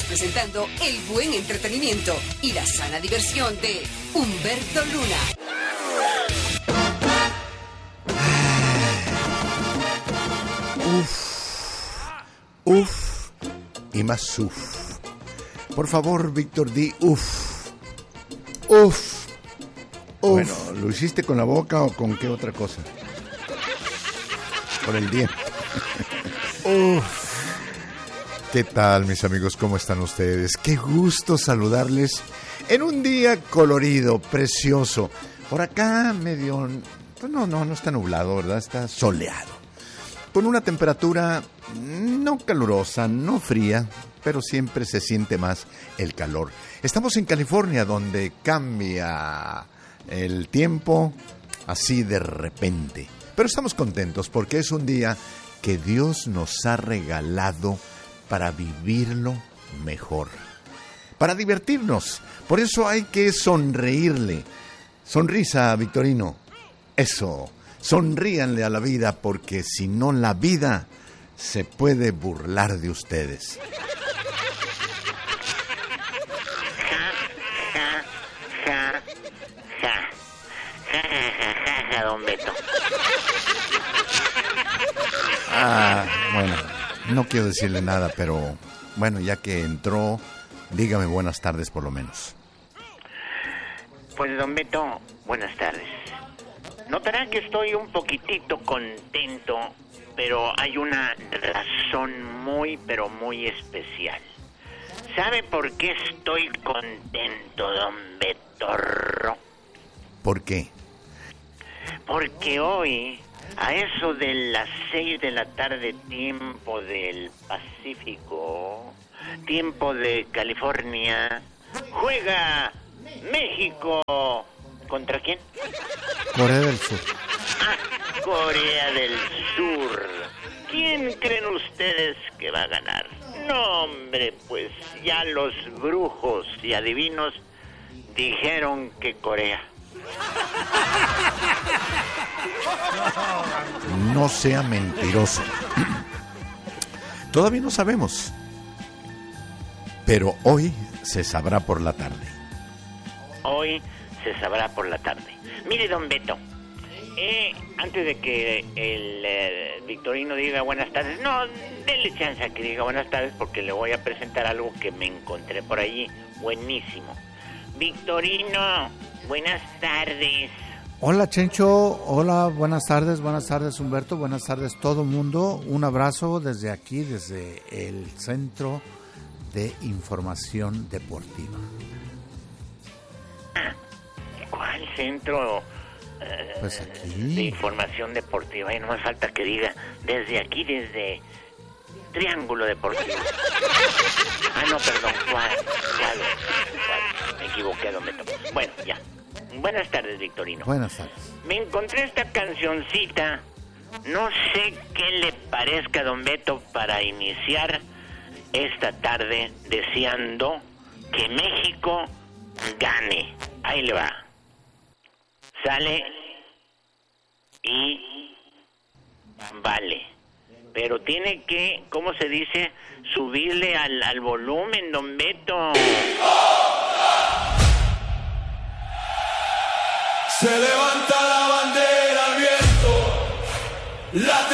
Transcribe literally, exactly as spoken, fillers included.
presentando el buen entretenimiento y la sana diversión de Humberto Luna. Uf, uf y más uf. Por favor, Víctor, di uf, uf, uf. Bueno, ¿lo hiciste con la boca o con qué otra cosa? Con el diente. Uf. ¿Qué tal, mis amigos? ¿Cómo están ustedes? Qué gusto saludarles en un día colorido, precioso. Por acá medio... Pues no, no, no está nublado, ¿verdad? Está soleado. Con una temperatura no calurosa, no fría, pero siempre se siente más el calor. Estamos en California, donde cambia el tiempo así de repente. Pero estamos contentos porque es un día que Dios nos ha regalado para vivirlo mejor, para divertirnos. Por eso hay que sonreírle. Sonrisa, Victorino. Eso, sonríanle a la vida, porque si no, la vida se puede burlar de ustedes. Ja, ja, ja, ja. Ja, ja, ja, ja, ja, don Beto. Ah, bueno, no quiero decirle nada, pero bueno, ya que entró, dígame buenas tardes por lo menos. Pues, don Beto, buenas tardes. Notará que estoy un poquitito contento, pero hay una razón muy, pero muy especial. ¿Sabe por qué estoy contento, don Betorro? ¿Por qué? Porque hoy, a eso de las seis de la tarde, tiempo del Pacífico, tiempo de California, juega México. ¿Contra quién? Corea del Sur. Ah, Corea del Sur. ¿Quién creen ustedes que va a ganar? No, hombre, pues ya los brujos y adivinos dijeron que Corea. No sea mentiroso. Todavía no sabemos, pero hoy se sabrá por la tarde. Hoy se sabrá por la tarde. Mire, don Beto, eh, antes de que el eh, Victorino diga buenas tardes, no, denle chance a que diga buenas tardes, porque le voy a presentar algo que me encontré por allí, buenísimo. Victorino, buenas tardes. Hola, Chencho, hola, buenas tardes, buenas tardes, Humberto, buenas tardes todo mundo. Un abrazo desde aquí, desde el Centro de Información Deportiva. ¿Cuál centro eh, pues aquí. de información deportiva? Y no me falta que diga desde aquí, desde Triángulo Deportivo. Ah, no, perdón, ¿cuál? ¿Cuál? ¿Cuál? Me equivoqué, don Beto. Bueno, ya. Buenas tardes, Victorino. Buenas tardes. Me encontré esta cancioncita. No sé qué le parezca, don Beto, para iniciar esta tarde deseando que México gane. Ahí le va. Sale y vale. Pero tiene que, ¿cómo se dice? Subirle al, al volumen, don Beto. Se levanta la bandera al viento. La